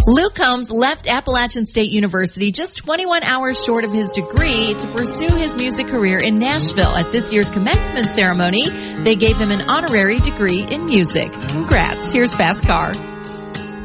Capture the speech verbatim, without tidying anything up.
Luke Combs left Appalachian State University just twenty-one hours short of his degree to pursue his music career in Nashville. At this year's commencement ceremony, they gave him an honorary degree in music. Congrats. Here's Fast Car.